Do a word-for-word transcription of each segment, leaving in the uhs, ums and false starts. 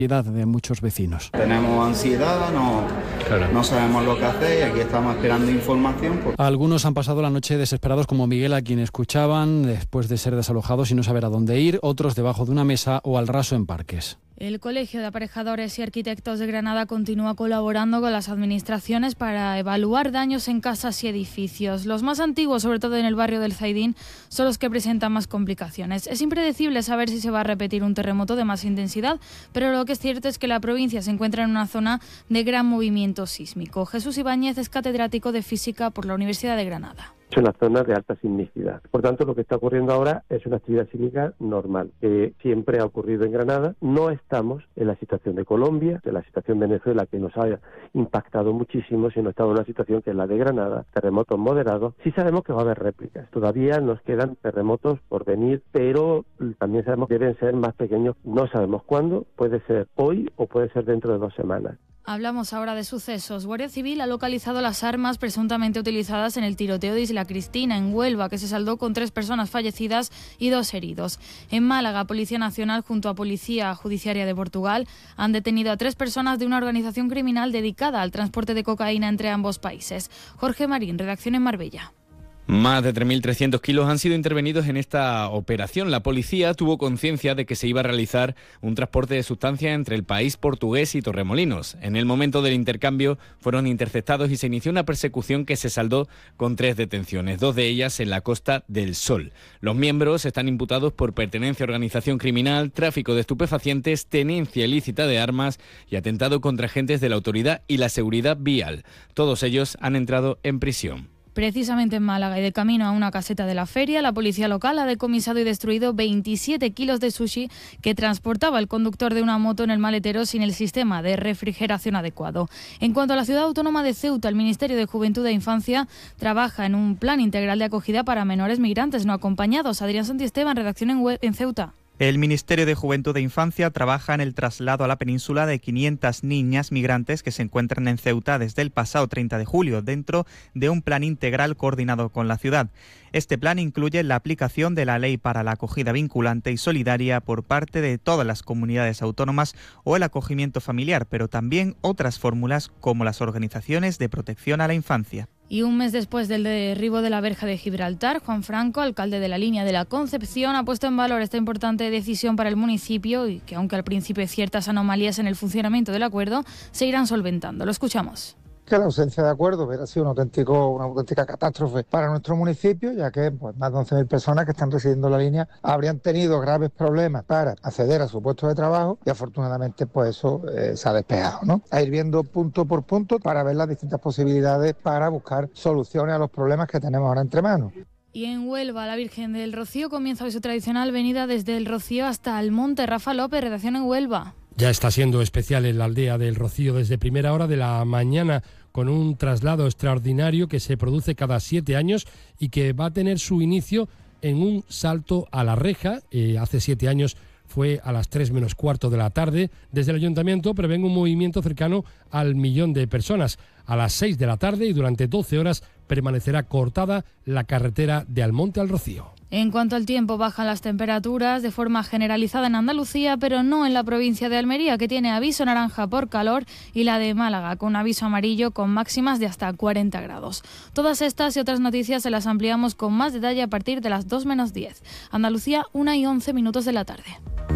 de muchos vecinos. Tenemos ansiedad, no, claro. no sabemos lo que hacer y aquí estamos esperando información. Pues. Algunos han pasado la noche desesperados, como Miguel, a quien escuchaban, después de ser desalojados y no saber a dónde ir, otros debajo de una mesa o al raso en parques. El Colegio de Aparejadores y Arquitectos de Granada continúa colaborando con las administraciones para evaluar daños en casas y edificios. Los más antiguos, sobre todo en el barrio del Zaidín, son los que presentan más complicaciones. Es impredecible saber si se va a repetir un terremoto de más intensidad, pero lo que es cierto es que la provincia se encuentra en una zona de gran movimiento sísmico. Jesús Ibáñez es catedrático de Física por la Universidad de Granada. Es una zona de alta sismicidad. Por tanto, lo que está ocurriendo ahora es una actividad sísmica normal, que siempre ha ocurrido en Granada. No estamos en la situación de Colombia, en la situación de Venezuela, que nos ha impactado muchísimo, sino estamos en una situación que es la de Granada, terremotos moderados. Sí sabemos que va a haber réplicas. Todavía nos quedan terremotos por venir, pero también sabemos que deben ser más pequeños. No sabemos cuándo, puede ser hoy o puede ser dentro de dos semanas. Hablamos ahora de sucesos. Guardia Civil ha localizado las armas presuntamente utilizadas en el tiroteo de Isla Cristina, en Huelva, que se saldó con tres personas fallecidas y dos heridos. En Málaga, Policía Nacional junto a Policía Judiciaria de Portugal han detenido a tres personas de una organización criminal dedicada al transporte de cocaína entre ambos países. Jorge Marín, redacción en Marbella. Más de tres mil trescientos kilos han sido intervenidos en esta operación. La policía tuvo conciencia de que se iba a realizar un transporte de sustancias entre el país portugués y Torremolinos. En el momento del intercambio fueron interceptados y se inició una persecución que se saldó con tres detenciones, dos de ellas en la Costa del Sol. Los miembros están imputados por pertenencia a organización criminal, tráfico de estupefacientes, tenencia ilícita de armas y atentado contra agentes de la autoridad y la seguridad vial. Todos ellos han entrado en prisión. Precisamente en Málaga y de camino a una caseta de la feria, la policía local ha decomisado y destruido veintisiete kilos de sushi que transportaba el conductor de una moto en el maletero sin el sistema de refrigeración adecuado. En cuanto a la ciudad autónoma de Ceuta, el Ministerio de Juventud e Infancia trabaja en un plan integral de acogida para menores migrantes no acompañados. Adrián Santisteban, redacción en, web, en Ceuta. El Ministerio de Juventud e Infancia trabaja en el traslado a la península de quinientas niñas migrantes que se encuentran en Ceuta desde el pasado treinta de julio, dentro de un plan integral coordinado con la ciudad. Este plan incluye la aplicación de la Ley para la Acogida Vinculante y Solidaria por parte de todas las comunidades autónomas o el acogimiento familiar, pero también otras fórmulas como las organizaciones de protección a la infancia. Y un mes después del derribo de la verja de Gibraltar, Juan Franco, alcalde de la Línea de la Concepción, ha puesto en valor esta importante decisión para el municipio y que, aunque al principio hay ciertas anomalías en el funcionamiento del acuerdo, se irán solventando. Lo escuchamos. Que la ausencia de acuerdo hubiera sido un auténtico, una auténtica catástrofe para nuestro municipio, ya que pues, más de once mil personas que están residiendo en la línea habrían tenido graves problemas para acceder a su puesto de trabajo y afortunadamente pues eso eh, se ha despejado, ¿no? A ir viendo punto por punto para ver las distintas posibilidades para buscar soluciones a los problemas que tenemos ahora entre manos. Y en Huelva, la Virgen del Rocío comienza hoy su tradicional venida desde el Rocío hasta Almonte. Rafa López, redacción en Huelva. Ya está siendo especial en la aldea del Rocío desde primera hora de la mañana, con un traslado extraordinario que se produce cada siete años y que va a tener su inicio en un salto a la reja. Eh, hace siete años fue a las tres menos cuarto de la tarde. Desde el ayuntamiento prevén un movimiento cercano al millón de personas. A las seis de la tarde y durante doce horas permanecerá cortada la carretera de Almonte al Rocío. En cuanto al tiempo, bajan las temperaturas de forma generalizada en Andalucía, pero no en la provincia de Almería, que tiene aviso naranja por calor, y la de Málaga, con aviso amarillo con máximas de hasta cuarenta grados. Todas estas y otras noticias se las ampliamos con más detalle a partir de las dos menos diez. Andalucía, una y once minutos de la tarde.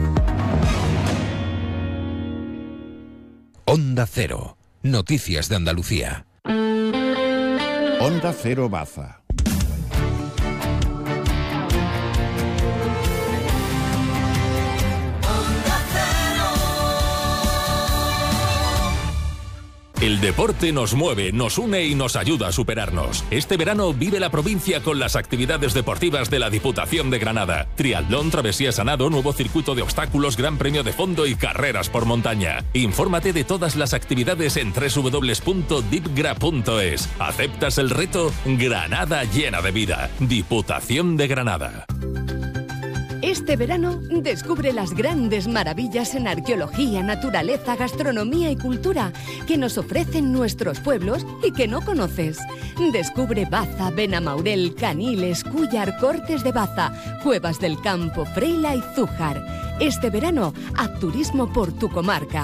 Onda Cero. Noticias de Andalucía. Onda Cero Baza. El deporte nos mueve, nos une y nos ayuda a superarnos. Este verano vive la provincia con las actividades deportivas de la Diputación de Granada. Triatlón, travesía Sanado, nuevo circuito de obstáculos, gran premio de fondo y carreras por montaña. Infórmate de todas las actividades en doble u doble u doble u punto dipgra punto es. ¿Aceptas el reto? Granada llena de vida. Diputación de Granada. Este verano descubre las grandes maravillas en arqueología, naturaleza, gastronomía y cultura que nos ofrecen nuestros pueblos y que no conoces. Descubre Baza, Benamaurel, Caniles, Cúllar, Cortes de Baza, Cuevas del Campo, Freila y Zújar. Este verano, haz turismo por tu comarca.